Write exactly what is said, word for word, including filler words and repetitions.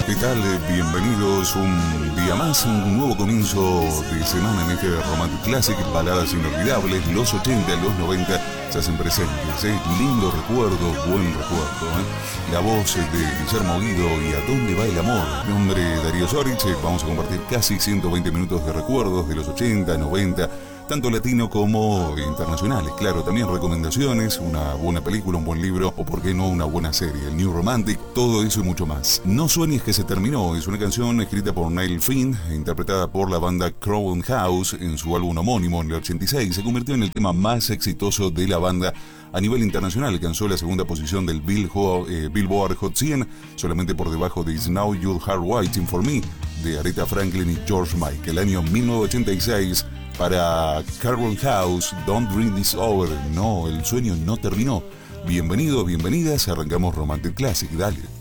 ¿Qué tal? Bienvenidos un día más, un nuevo comienzo de semana en este Romantic Classic, baladas inolvidables, los ochenta, los noventa se hacen presentes, ¿eh? Lindo recuerdo, buen recuerdo, ¿eh? La voz de Guillermo Guido y ¿A dónde va el amor? Mi nombre es Darío Zorich, vamos a compartir casi ciento veinte minutos de recuerdos de los ochenta, noventa, tanto latino como internacionales. Claro, también recomendaciones, una buena película, un buen libro o por qué no una buena serie, el New Romantic, todo eso y mucho más. No sueñes que se terminó es una canción escrita por Neil Finn, interpretada por la banda Crowded House en su álbum homónimo en el ochenta y seis. Se convirtió en el tema más exitoso de la banda a nivel internacional. Alcanzó la segunda posición del Bill Ho, eh, Billboard Hot cien, solamente por debajo de It's Now You're Hard Waiting for Me de Aretha Franklin y George Michael. El año mil novecientos ochenta y seis para Crowded House, Don't Dream This Over. No, el sueño no terminó. Bienvenidos, bienvenidas, arrancamos Romantic Classic, dale.